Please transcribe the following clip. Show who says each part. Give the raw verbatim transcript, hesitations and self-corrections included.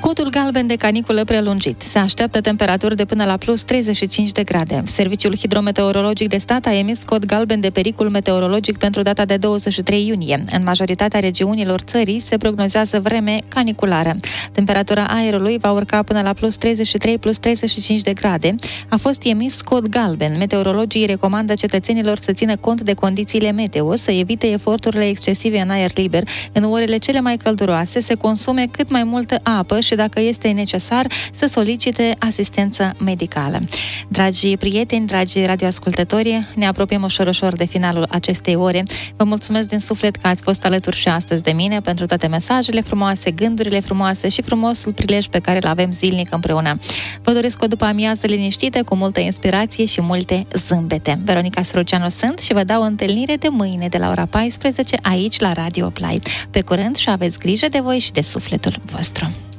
Speaker 1: Codul galben de caniculă prelungit. Se așteaptă temperaturi de până la plus treizeci și cinci de grade. Serviciul Hidrometeorologic de Stat a emis cod galben de pericol meteorologic pentru data de douăzeci și trei iunie. În majoritatea regiunilor țării se prognozează vreme caniculară. Temperatura aerului va urca până la plus treizeci și trei plus treizeci și cinci de grade. A fost emis cod galben. Meteorologii recomandă cetățenilor să țină cont de condițiile meteo, să evite eforturile excesive în aer liber. În orele cele mai călduroase se consume cât mai multă apă și dacă este necesar să solicite asistență medicală. Dragi prieteni, dragi radioascultători, ne apropiem ușor ușor de finalul acestei ore. Vă mulțumesc din suflet că ați fost alături și astăzi de mine pentru toate mesajele frumoase, gândurile frumoase și frumosul prilej pe care îl avem zilnic împreună. Vă doresc o după amiază liniștită, cu multă inspirație și multe zâmbete. Veronica Soroceanu sunt și vă dau o întâlnire de mâine de la ora paisprezece aici la Radio Play. Pe curând și aveți grijă de voi și de sufletul vostru.